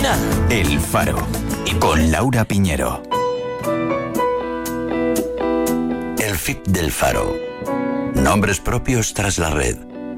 El Faro, con Laura Piñero. El FIP del Faro. Nombres propios tras la red.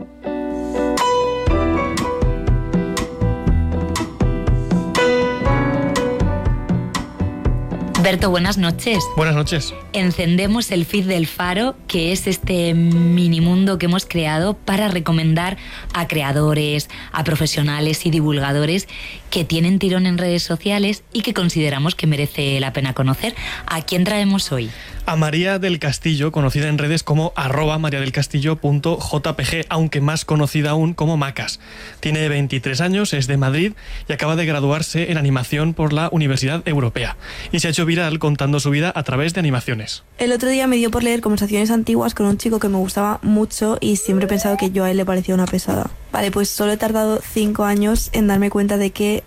Berto, buenas noches. Buenas noches. Encendemos el feed del Faro, que es este minimundo que hemos creado para recomendar a creadores, a profesionales y divulgadores que tienen tirón en redes sociales y que consideramos que merece la pena conocer. ¿A quién traemos hoy? A María del Castillo, conocida en redes como @mariadelcastillo.jpg, aunque más conocida aún como Macas. Tiene 23 años, es de Madrid y acaba de graduarse en animación por la Universidad Europea. Y se ha hecho viral contando su vida a través de animaciones. El otro día me dio por leer conversaciones antiguas con un chico que me gustaba mucho y siempre he pensado que yo a él le parecía una pesada. Vale, pues solo he tardado 5 años en darme cuenta de que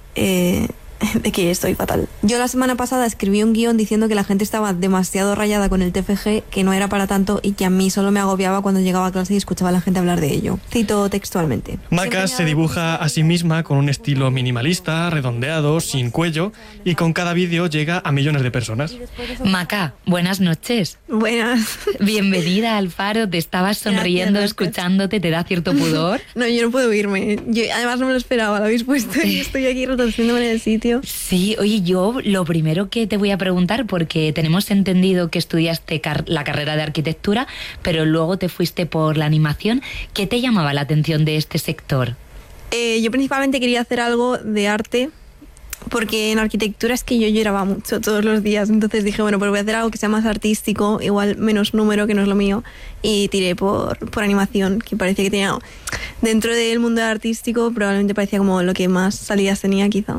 estoy fatal. Yo la semana pasada escribí un guión diciendo que la gente estaba demasiado rayada con el TFG, que no era para tanto y que a mí solo me agobiaba cuando llegaba a clase y escuchaba a la gente hablar de ello. Cito textualmente. Macas se dibuja a sí misma con un estilo minimalista, redondeado, sin cuello, y con cada vídeo llega a millones de personas. Maca, buenas noches. Buenas. Bienvenida al Faro, te estabas sonriendo, Gracias. Escuchándote, ¿te da cierto pudor? No, yo no puedo irme. Además no me lo esperaba, lo habéis puesto y estoy aquí retorciéndome en el sitio. Sí, oye, yo lo primero que te voy a preguntar, porque tenemos entendido que estudiaste la carrera de arquitectura, pero luego te fuiste por la animación. ¿Qué te llamaba la atención de este sector? Yo principalmente quería hacer algo de arte, porque en arquitectura es que yo lloraba mucho todos los días, entonces dije, bueno, pues voy a hacer algo que sea más artístico, igual menos número, que no es lo mío, y tiré por animación, que parecía que tenía, dentro del mundo artístico, probablemente parecía como lo que más salidas tenía quizá.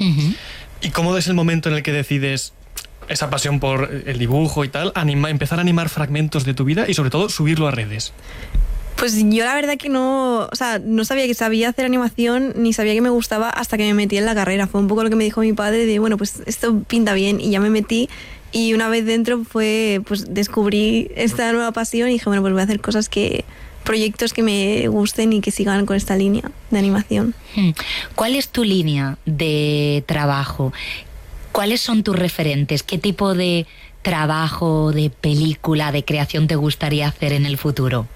¿Y cómo es el momento en el que decides esa pasión por el dibujo y tal, empezar a animar fragmentos de tu vida y sobre todo subirlo a redes? Pues yo la verdad que no sabía que sabía hacer animación ni sabía que me gustaba hasta que me metí en la carrera. Fue un poco lo que me dijo mi padre de, bueno, pues esto pinta bien, y ya me metí, y una vez dentro pues descubrí esta nueva pasión y dije, bueno, pues voy a hacer proyectos que me gusten y que sigan con esta línea de animación. ¿Cuál es tu línea de trabajo? ¿Cuáles son tus referentes? ¿Qué tipo de trabajo, de película, de creación te gustaría hacer en el futuro?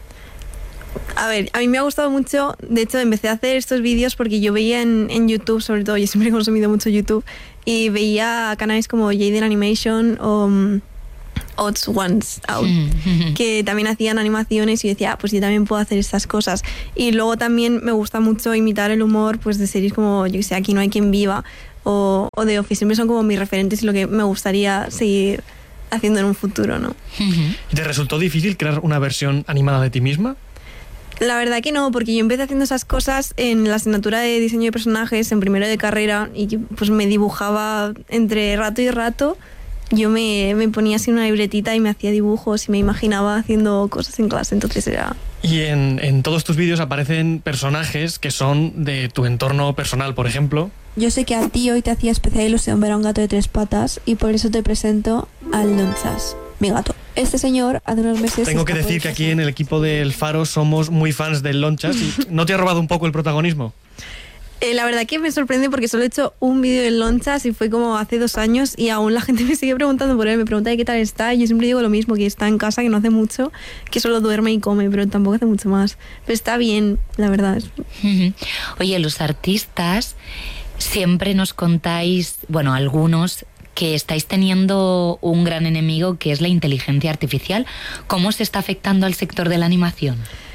A ver, a mí me ha gustado mucho, de hecho empecé a hacer estos vídeos porque yo veía en YouTube, sobre todo, yo siempre he consumido mucho YouTube, y veía canales como Jaden Animation o Odds Ones Out, que también hacían animaciones, y yo decía, pues yo también puedo hacer estas cosas. Y luego también me gusta mucho imitar el humor, pues de series como, yo que sé, Aquí no hay quien viva, o The Office. Siempre son como mis referentes y lo que me gustaría seguir haciendo en un futuro, ¿no? ¿Y te resultó difícil crear una versión animada de ti misma? La verdad que no, porque yo empecé haciendo esas cosas en la asignatura de diseño de personajes en primero de carrera, y pues me dibujaba entre rato y rato. Yo me ponía así una libretita y me hacía dibujos y me imaginaba haciendo cosas en clase, entonces era... Y en todos tus vídeos aparecen personajes que son de tu entorno personal, por ejemplo. Yo sé que a ti hoy te hacía especial ilusión ver a un gato de 3 patas, y por eso te presento al Lonchas, mi gato. Este señor hace unos meses... Tengo que decir que aquí en el equipo del Faro somos muy fans del Lonchas. ¿Y no te ha robado un poco el protagonismo? La verdad que me sorprende porque solo he hecho un vídeo de Lonchas y fue como hace 2 años, y aún la gente me sigue preguntando por él, me pregunta de qué tal está, y yo siempre digo lo mismo, que está en casa, que no hace mucho, que solo duerme y come, pero tampoco hace mucho más. Pero está bien, la verdad. Oye, los artistas siempre nos contáis, bueno, algunos, que estáis teniendo un gran enemigo, que es la inteligencia artificial. ¿Cómo se está afectando al sector de la animación?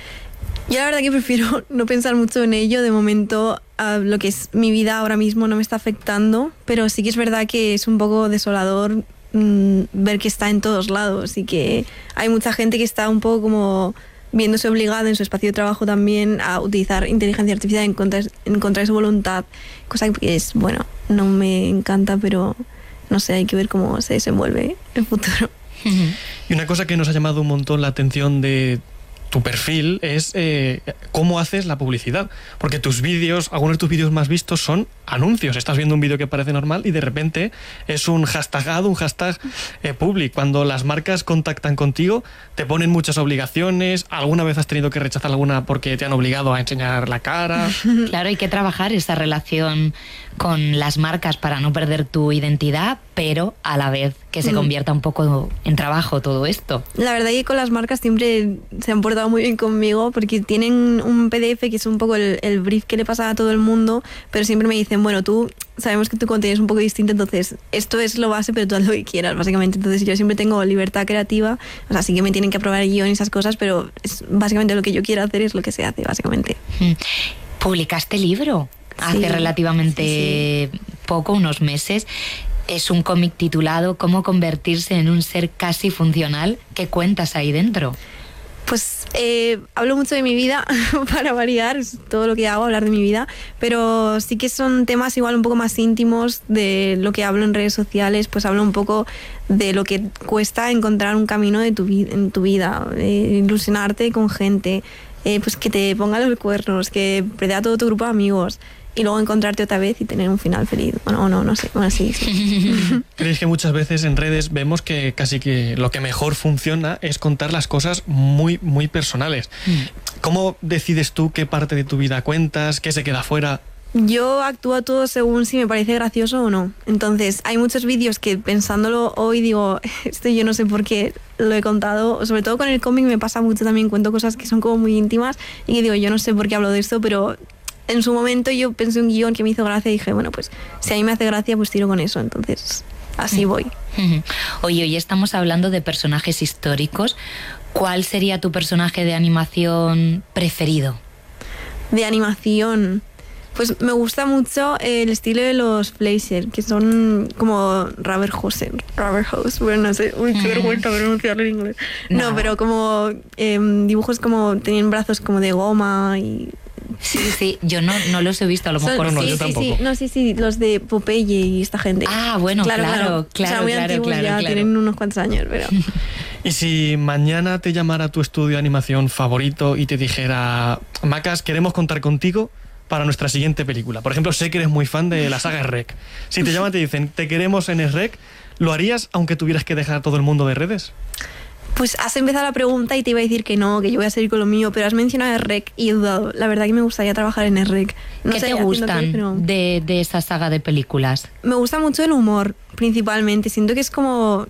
Yo la verdad que prefiero no pensar mucho en ello. De momento, lo que es mi vida ahora mismo no me está afectando, pero sí que es verdad que es un poco desolador ver que está en todos lados, y que hay mucha gente que está un poco como viéndose obligada en su espacio de trabajo también a utilizar inteligencia artificial en contra de su voluntad, cosa que es, bueno, no me encanta, pero no sé, hay que ver cómo se desenvuelve el futuro. Y una cosa que nos ha llamado un montón la atención de tu perfil es cómo haces la publicidad. Porque tus vídeos, algunos de tus vídeos más vistos son anuncios. Estás viendo un vídeo que parece normal y de repente es un hashtagado, un hashtag public. Cuando las marcas contactan contigo, te ponen muchas obligaciones. ¿Alguna vez has tenido que rechazar alguna porque te han obligado a enseñar la cara? Claro, hay que trabajar esa relación con las marcas para no perder tu identidad, pero a la vez que se convierta un poco en trabajo todo esto. La verdad que con las marcas siempre se han portado muy bien conmigo porque tienen un PDF que es un poco el brief que le pasa a todo el mundo, pero siempre me dicen, bueno, sabemos que tu contenido es un poco distinto, entonces esto es lo base, pero tú haz lo que quieras, básicamente. Entonces yo siempre tengo libertad creativa, o sea, sí que me tienen que aprobar el guión y esas cosas, pero básicamente lo que yo quiero hacer es lo que se hace, básicamente. ¿Publicaste libro? Hace relativamente poco, unos meses. Es un cómic titulado ¿Cómo convertirse en un ser casi funcional? ¿Qué cuentas ahí dentro? Pues hablo mucho de mi vida, para variar, es todo lo que hago, hablar de mi vida, pero sí que son temas igual un poco más íntimos de lo que hablo en redes sociales, pues hablo un poco de lo que cuesta encontrar un camino de en tu vida, ilusionarte con gente, pues que te ponga los cuernos, que perder a todo tu grupo de amigos, y luego encontrarte otra vez y tener un final feliz. Bueno, no sé. Bueno, sí. ¿Crees que muchas veces en redes vemos que casi que lo que mejor funciona es contar las cosas muy, muy personales? ¿Cómo decides tú qué parte de tu vida cuentas, qué se queda fuera? Yo actúo todo según si me parece gracioso o no. Entonces, hay muchos vídeos que pensándolo hoy digo, esto yo no sé por qué lo he contado. Sobre todo con el cómic me pasa mucho también, cuento cosas que son como muy íntimas y que digo, yo no sé por qué hablo de esto, pero en su momento yo pensé un guión que me hizo gracia y dije, bueno, pues si a mí me hace gracia, pues tiro con eso. Entonces, así voy. Oye, hoy estamos hablando de personajes históricos. ¿Cuál sería tu personaje de animación preferido? De animación, pues me gusta mucho el estilo de los Fleischer, que son como Rubber Hose, bueno, no sé, uy, qué vergüenza pronunciarlo en inglés. No, pero como dibujos como, tenían brazos como de goma y... Sí, yo no los he visto, a lo mejor no, yo tampoco. Sí, los de Popeye y esta gente. Ah, bueno, claro. O sea, muy antiguos ya, tienen unos cuantos años, pero... Y si mañana te llamara tu estudio de animación favorito y te dijera, Macas, queremos contar contigo para nuestra siguiente película. Por ejemplo, sé que eres muy fan de la saga Shrek. Si te llaman y te dicen, te queremos en Shrek, ¿lo harías aunque tuvieras que dejar a todo el mundo de redes? Pues has empezado la pregunta y te iba a decir que no, que yo voy a seguir con lo mío, pero has mencionado Shrek y he dudado. La verdad que me gustaría trabajar en Shrek. ¿Qué te gustan de esa saga de películas? Me gusta mucho el humor, principalmente. Siento que es como...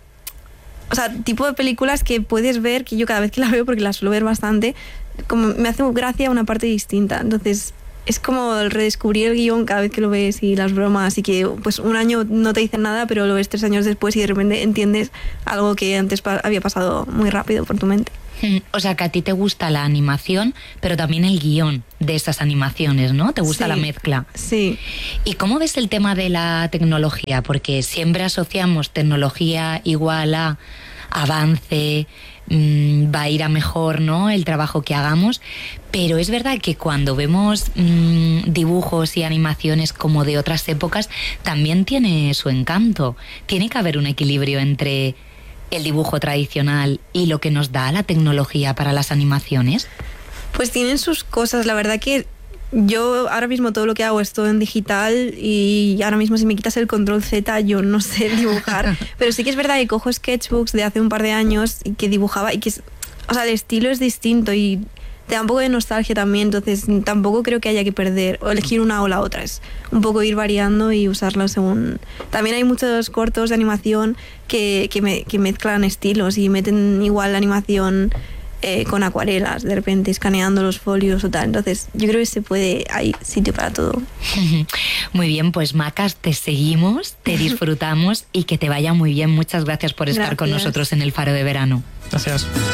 O sea, tipo de películas que puedes ver, que yo cada vez que la veo, porque la suelo ver bastante, como me hace gracia una parte distinta. Entonces... es como el redescubrir el guión cada vez que lo ves y las bromas, y que pues un año no te dicen nada, pero lo ves 3 años después y de repente entiendes algo que antes había pasado muy rápido por tu mente. O sea, que a ti te gusta la animación, pero también el guión de esas animaciones, ¿no? ¿Te gusta la mezcla? Sí. ¿Y cómo ves el tema de la tecnología? Porque siempre asociamos tecnología igual a avance, va a ir a mejor, ¿no?, el trabajo que hagamos, pero es verdad que cuando vemos dibujos y animaciones como de otras épocas, también tiene su encanto. Tiene que haber un equilibrio entre el dibujo tradicional y lo que nos da la tecnología para las animaciones. Pues tienen sus cosas, la verdad que yo ahora mismo todo lo que hago es todo en digital y ahora mismo si me quitas el control Z yo no sé dibujar, pero sí que es verdad que cojo sketchbooks de hace un par de años y que dibujaba y que o sea, el estilo es distinto y te da un poco de nostalgia también, entonces tampoco creo que haya que perder o elegir una o la otra, es un poco ir variando y usarlo según... También hay muchos cortos de animación que mezclan estilos y meten igual la animación con acuarelas, de repente escaneando los folios o tal. Entonces yo creo que hay sitio para todo. Muy bien, pues Macas, te seguimos, te disfrutamos y que te vaya muy bien. Muchas gracias por estar con nosotros en el Faro de Verano. Gracias.